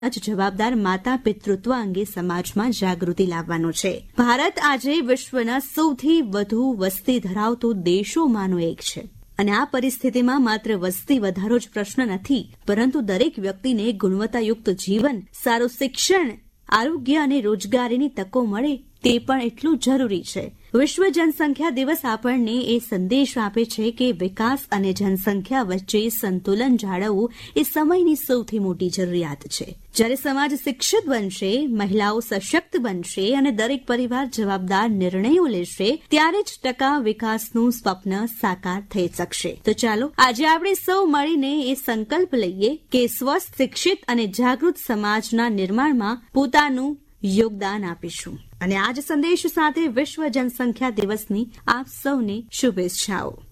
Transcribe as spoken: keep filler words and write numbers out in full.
જ જવાબદાર માતા પિતૃત્વ અંગે સમાજમાં જાગૃતિ લાવવાનો છે. ભારત આજે વિશ્વના સૌથી વધુ વસ્તી ધરાવતો દેશોમાંનો એક છે અને આ પરિસ્થિતિમાં માત્ર વસ્તી વધારો જ પ્રશ્ન નથી, પરંતુ દરેક વ્યક્તિને ગુણવત્તાયુક્ત જીવન, સારું શિક્ષણ, આરોગ્ય અને રોજગારીની તકો મળે તે પણ એટલું જરૂરી છે. વિશ્વ જનસંખ્યા દિવસ આપણને એ સંદેશ આપે છે કે વિકાસ અને જનસંખ્યા વચ્ચે સંતુલન જાળવવું એ સમયની સૌથી મોટી જરૂરિયાત છે. જ્યારે સમાજ શિક્ષિત બનશે, મહિલાઓ સશક્ત બનશે અને દરેક પરિવાર જવાબદાર નિર્ણયો લેશે, ત્યારે જ ટકાઉ વિકાસનું સ્વપ્ન સાકાર થઈ શકશે. તો ચાલો આજે આપણે સૌ મળીને એ સંકલ્પ લઈએ કે સ્વસ્થ, શિક્ષિત અને જાગૃત સમાજના નિર્માણમાં પોતાનું યોગદાન આપીશું. અને આજ સંદેશ સાથે વિશ્વ જનસંખ્યા દિવસની આપ સૌને શુભેચ્છાઓ.